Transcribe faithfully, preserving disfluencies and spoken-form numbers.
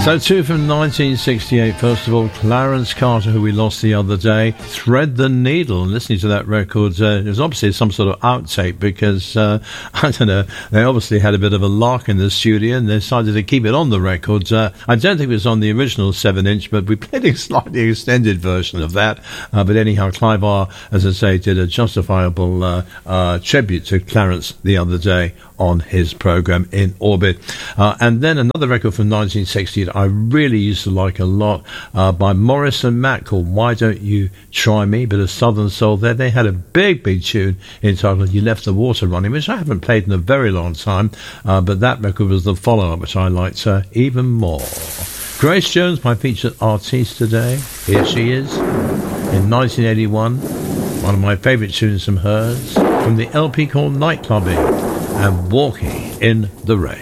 So two from nineteen sixty-eight. First of all, Clarence Carter, who we lost the other day, Thread the Needle. And listening to that record, uh, it was obviously some sort of outtake because, uh, I don't know, they obviously had a bit of a lark in the studio and they decided to keep it on the record. Uh, I don't think it was on the original seven inch, but we played a slightly extended version of that. Uh, but anyhow, Clive R, as I say, did a justifiable uh, uh, tribute to Clarence the other day on his programme In Orbit. Uh, and then another record from nineteen sixty that I really used to like a lot, uh, by Morris and Matt, called Why Don't You Try Me? Bit of Southern Soul there. They had a big, big tune entitled You Left the Water Running, which I haven't played in a very long time, uh, but that record was the follow-up, which I liked uh, even more. Grace Jones, my featured artiste today. Here she is, in nineteen eighty-one. One of my favourite tunes from hers, from the L P called Nightclubbing and Walking in the Rain.